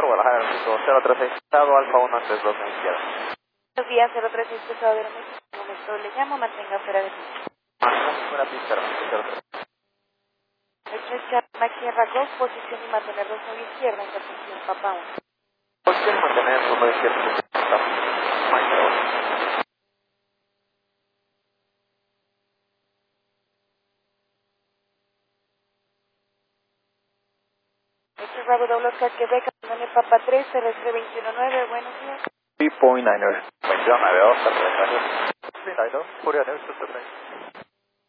Víctor, Guadalajara, México, 036, estado Alfa 132 en izquierda. Buenos días, 036, Estado de México. En un momento le llamo, mantenga fuera de pista. Una pista, 03. Esto es Sierra Golf, posición y mantener rumbo izquierda, intercepción Papa 1. Posición y mantener rumbo izquierda, Esto es Bravo Doble Oscar Quebec, Antonio Papa 3, terrestre 219, buenos días. 3.9. 29, Oscar, gracias. 3.9, Corea del Sur,